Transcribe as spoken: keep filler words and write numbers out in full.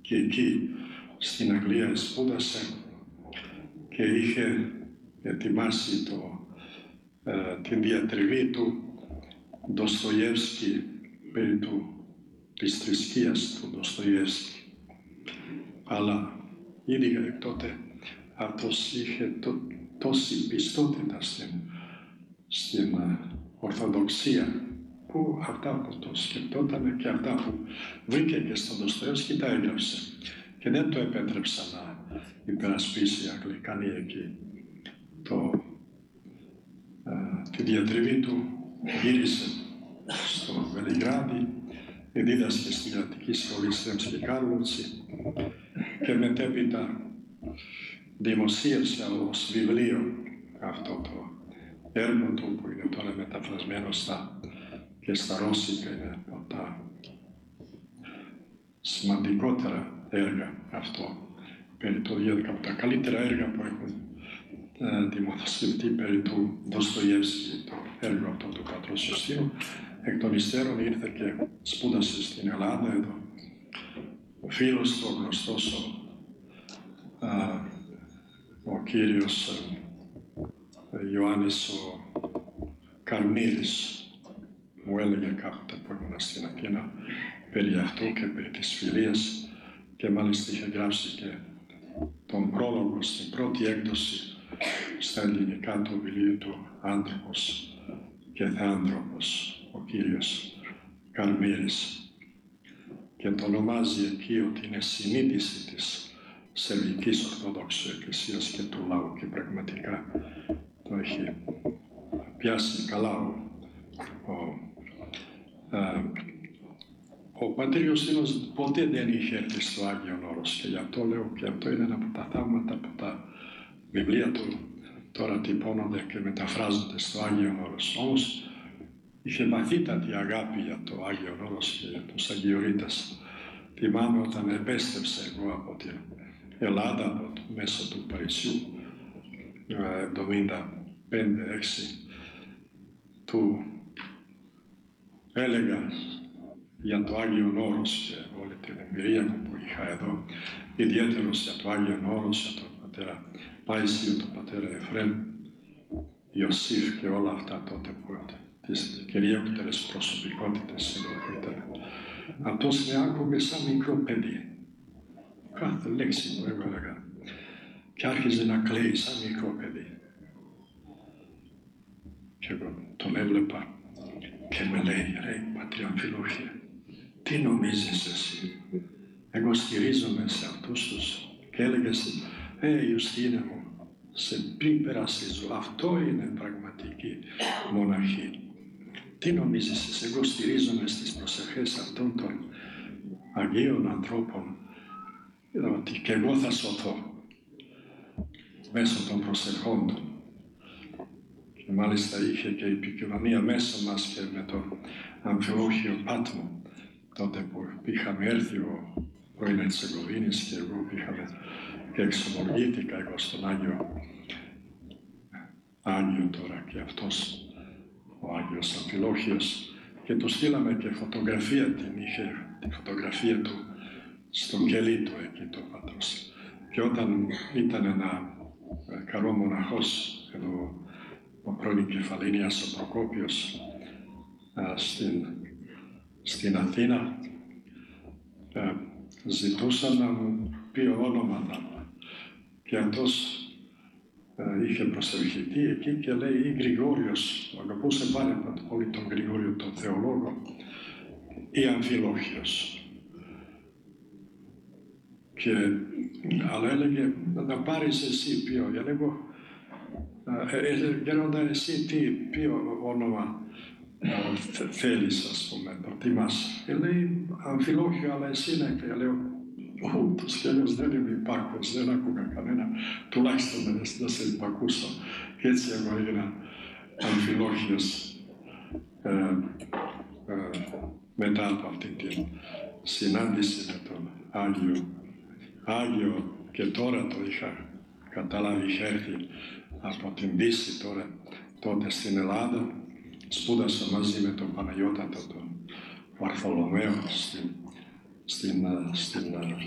και εκεί στην Αγγλία σπούδασε και είχε ετοιμάσει το, ε, την διατριβή του Ντοστογεύσκη περί του, της θρησκείας του Ντοστογεύσκη. Αλλά ήδη τότε αυτός είχε το, τόση πιστότητα στην, στην uh, Ορθοδοξία, που αυτά που το σκεπτόταν και αυτά που βρήκε και στον Ντοστογεύσκη τα έγραψε. Και δεν το επέτρεψα να υπερασπίσει αγγλικανή εκεί. Το, uh, τη διατριβή του γύρισε στο Βελιγράδι, δίδασκε στη Κρατική Σχολή Σρέμσκι Κάρλοτσι και μετέπειτα δημοσίευσε ως βιβλίο αυτό το έργο του, που είναι τώρα μεταφρασμένο στα, και στα ρώσικα, είναι από τα σημαντικότερα έργα αυτό, περί το από τα καλύτερα έργα που έχουν ε, δημοσιευτεί περί του Ντοστογεύσκη, το έργο αυτό του πατρός Ιωστίνου. Εκ των υστέρων ήρθε και σπούδασε στην Ελλάδα εδώ. Ο φίλος του, ο γνωστός, ο, α, ο κύριος ε, Ιωάννης ο Καρμύρης, μου έλεγε κάποτε που ήμουν στην Αθήνα περί αυτού και περί της φιλίας, και μάλιστα είχε γράψει και τον πρόλογο στην πρώτη έκδοση στα ελληνικά του βιβλίου του «Άνθρωπος και Θεάνθρωπος», ο κύριος Καρμύρης, και το ονομάζει εκεί ότι είναι συνείδηση της Σερβικής Ορθόδοξου Εκκλησίας και του λαού, και πραγματικά το έχει πιάσει καλά ο, ο, α, ο πατήρ Ιωστίνος ποτέ δεν είχε έρθει στο Άγιον Όρος, και γι' αυτό λέω και αυτό είναι ένα από τα θαύματα που τα βιβλία του τώρα τυπώνονται και μεταφράζονται στο Άγιον Όρος. Όμως είχε βαθύτατη αγάπη για το Άγιον Όρος και για τους Αγιορείτες. Θυμάμαι όταν επέστρεψα εγώ από την Ελλάδα, από το μέσο του Παρισιού, εβδομήντα πέντε έξι, του έλεγα για το Άγιον Όρος και όλη την εμπειρία μου που είχα εδώ, ιδιαίτερος για το Άγιον Όρος, για τον πατέρα Πάησιο, τον πατέρα Εφρέμ, Ιωσήφ και όλα αυτά τότε που ήταν, τις κυριότερες προσωπικότητες εδώ που ήταν. Αυτός με άκουγε σαν μικρό παιδί. Κάθε λέξη που εγώ έλεγα. Και άρχιζε να κλαίει σαν μικρό παιδί. Και εγώ τον έβλεπα και με λέει, ρε πατρί Αμφιλόχιε, τι νομίζεις εσύ? Εγώ στηρίζομαι σε αυτούς τους. Και έλεγες, ε Ιουστίνε μου, σε πριν πέρασε η ζωή, αυτό είναι πραγματική μοναχή. Τι νομίζεις εσύ? Εγώ στηρίζομαι στις προσευχές αυτών των Αγίων ανθρώπων, ότι και εγώ θα σωθώ μέσω των προσευχών του. Και μάλιστα είχε και επικοινωνία μέσω μας και με τον Αμφιλόχιο Πάτμο, τότε που είχαμε έρθει ο πρώην Ερτσεγοβίνης και εγώ είχαμε και εξομολογήθηκα εγώ στον Άγιο Άγιο τώρα και αυτός ο Άγιος Αμφιλόχιος, και του στείλαμε και φωτογραφία, την είχε τη φωτογραφία του στο κελί του εκεί το πατρός. Και όταν ήταν ένα καρό μοναχός εδώ, ο πρώην Κεφαλήνιας ο Προκόπιος στην, στην Αθήνα, α, ζητούσαν να μου πει ονόματα, και αυτός α, είχε προσευχηθεί εκεί και λέει ή Γρηγόριος, αγαπούσε πάρα πολύ τον Γρηγόριο τον θεολόγο, ή Αμφιλόχιος. Και, αλλά έλεγε να πάρεις εσύ ποιο, για λέγω, ε, γέροντα εσύ τι, ποιο όνομα ε, θέλεις, ας πούμε, προτιμάς. Και λέει Αμφιλόχιο, αλλά εσύ είναι, και λέω, Ω, το σκέλος δεν είμαι υπάκος, δεν άκουγα κανένα, τουλάχιστον δεν σε υπακούσω. Και έτσι εγώ έγινα Αμφιλόχιος ε, ε, μετά από αυτή την συνάντηση με τον Άγιο Άγιο, και τώρα το είχα καταλάβει, είχε έρθει από την Δύση τώρα, τότε στην Ελλάδα, σπούδασα μαζί με τον Παναγιώτατο τον Βαρθολομαίο στην, στην, στην